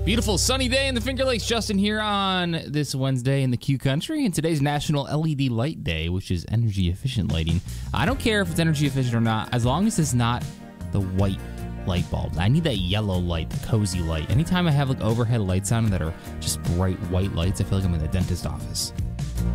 Beautiful sunny day in the Finger Lakes. Justin here on this Wednesday in the Q Country, and today's National LED Light Day, which is energy efficient lighting. I don't care if it's energy efficient or not, as long as it's not the white light bulb. I need that yellow light, the cozy light. Anytime I have like overhead lights on that are just bright white lights, I feel like I'm in the dentist office.